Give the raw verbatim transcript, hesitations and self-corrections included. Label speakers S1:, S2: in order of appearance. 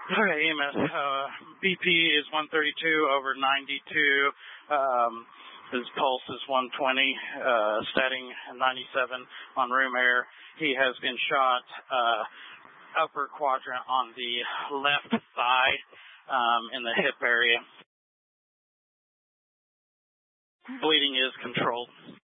S1: Okay, E M S. Uh, B P is one thirty-two over ninety-two. Um, his pulse is one twenty, uh, setting ninety-seven on room air. He has been shot uh, upper quadrant on the left thigh um, in the hip area. Bleeding is controlled.